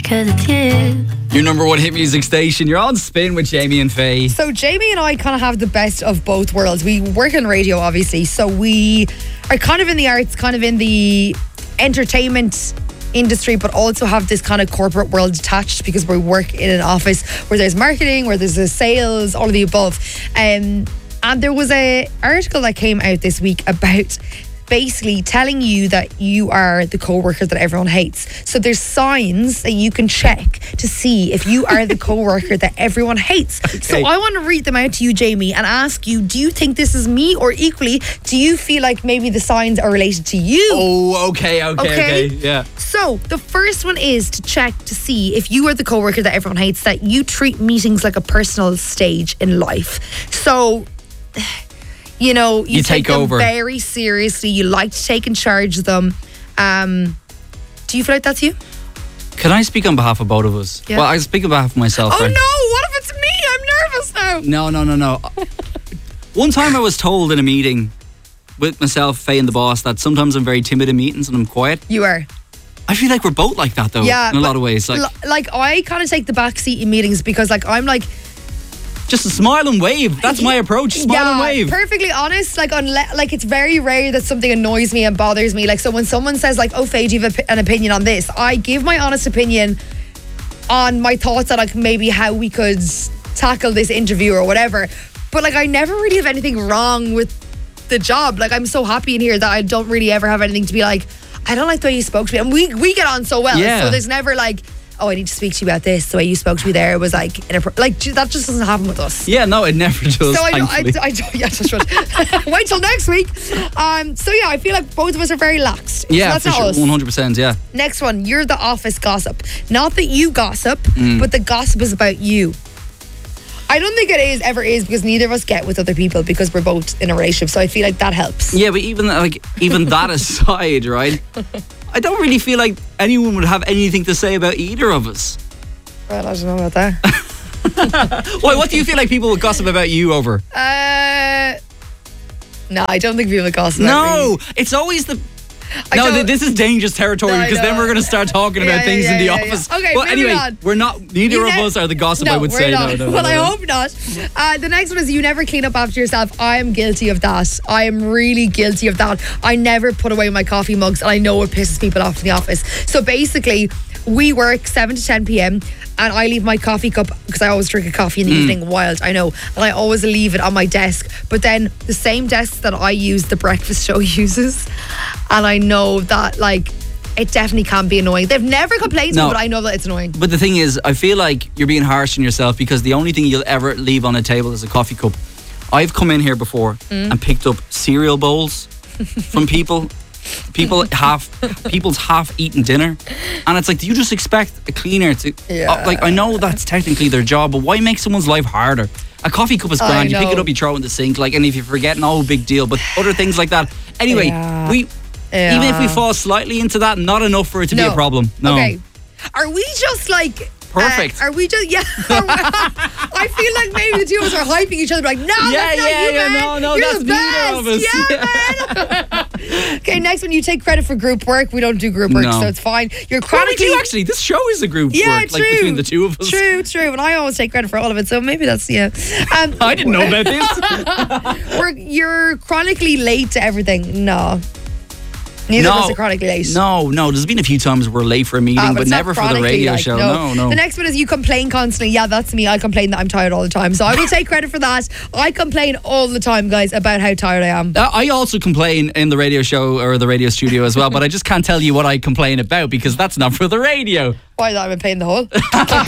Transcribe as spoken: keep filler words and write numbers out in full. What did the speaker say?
cause it's you. Your number one hit music station. You're on Spin with Jamie and Faye. So Jamie and I kind of have the best of both worlds. We work in radio, obviously, so we are kind of in the arts, kind of in the entertainment industry, but also have this kind of corporate world attached because we work in an office where there's marketing, where there's a sales, all of the above. Um, and there was a article that came out this week about basically telling you that you are the co-worker that everyone hates. So there's signs that you can check to see if you are the co-worker that everyone hates. Okay. So I want to read them out to you, Jamie, and ask you, do you think this is me, or equally, do you feel like maybe the signs are related to you? Oh, okay, okay, okay, okay, yeah. So the first one is to check to see if you are the co-worker that everyone hates, that you treat meetings like a personal stage in life. So... You know, you, you take, take them over very seriously. You like to take in charge of them. Um, do you feel like that's you? Can I speak on behalf of both of us? Yeah. Well, I speak on behalf of myself. Oh right? no, what if it's me? I'm nervous now. No, no, no, no. One time I was told in a meeting with myself, Faye and the boss, that sometimes I'm very timid in meetings and I'm quiet. You are. I feel like we're both like that though, yeah, in a lot of ways. Like, l- like I kind of take the back seat in meetings because like I'm like... Just a smile and wave. That's my approach. Smile yeah, and wave. Perfectly honest. Like, unle- like it's very rare that something annoys me and bothers me. Like, so when someone says, like, "Oh, Faye, do you have a, an opinion on this?" I give my honest opinion on my thoughts on like maybe how we could tackle this interview or whatever. But like, I never really have anything wrong with the job. Like, I'm so happy in here that I don't really ever have anything to be like, I don't like the way you spoke to me. And we we get on so well. Yeah. So there's never like, oh, I need to speak to you about this. The way you spoke to me there was like, inappro- like that just doesn't happen with us. Yeah, no, it never does. So I don't, I, thankfully. I don't, yeah, just wait till next week. Um, so yeah, I feel like both of us are very laxed. Yeah, so that's for not sure, us. one hundred percent, yeah. Next one, you're the office gossip. Not that you gossip, Mm. but the gossip is about you. I don't think it is ever is because neither of us get with other people because we're both in a relationship. So I feel like that helps. Yeah, but even like even that aside, right? I don't really feel like anyone would have anything to say about either of us. Well, I don't know about that. Why? What do you feel like people would gossip about you over? Uh, no, I don't think people gossip about No, me. it's always the. I No, don't- th- this is dangerous territory No, I because then know. we're going to start talking Yeah, about yeah, things yeah, in the yeah, office. yeah. Okay, but moving anyway, on. we're not. Neither You of ne- us are the gossip. No, I would we're say. not. No, no, no, Well, no, I no. hope not. Uh, the next one is you never clean up after yourself. I am guilty of that. I am really guilty of that. I never put away my coffee mugs, and I know it pisses people off in the office. So basically, we work seven to ten p.m. and I leave my coffee cup, because I always drink a coffee in the Mm. evening, wild, I know, and I always leave it on my desk. But then the same desk that I use, the breakfast show uses, and I know that like it definitely can be annoying. They've never complained to No. me, but I know that it's annoying. But the thing is, I feel like you're being harsh on yourself because the only thing you'll ever leave on a table is a coffee cup. I've come in here before Mm. and picked up cereal bowls from people. People half people's half eaten dinner, and it's like, do you just expect a cleaner to? Yeah. Uh, like, I know that's technically their job, but why make someone's life harder? A coffee cup is I grand. You pick it know. up, you throw it in the sink, like, and if you're forgetting, oh, big deal. But other things like that. Anyway, Yeah. we Yeah. even if we fall slightly into that, not enough for it to be No. a problem. No. Okay. Are we just like Perfect. Uh, are we just yeah? I feel like maybe the two of us are hyping each other, like, no, Yeah, that's not yeah, you, yeah, man. no, no, You're that's the neither best. of us. Yeah, man. Okay, next one, you take credit for group work. We don't do group work, No. so it's fine. You're Well, we chronically do actually. This show is a group yeah, work, true. like between the two of us. True, true, and I always take credit for all of it, so maybe that's yeah. Um, I didn't know about this. We're, you're chronically late to everything. No. Neither of us are chronically late. No, no. There's been a few times we're late for a meeting, Ah, but it's not never for the chronically, radio like, show. No, no. The next one is you complain constantly. Yeah, that's me. I complain that I'm tired all the time. So I will take credit for that. I complain all the time, guys, about how tired I am. Uh, I also complain in the radio show or the radio studio as well, but I just can't tell you what I complain about because that's not for the radio. Why, that I'm playing the whole?